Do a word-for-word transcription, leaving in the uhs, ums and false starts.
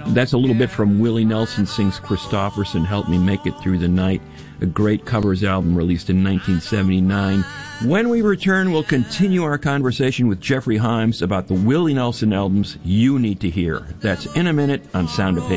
That's a little bit from Willie Nelson sings Christofferson, Help Me Make It Through the Night, a great covers album released in nineteen seventy-nine. When we return, we'll continue our conversation with Jeffrey Himes about the Willie Nelson albums you need to hear. That's in a minute on Sound Opinion.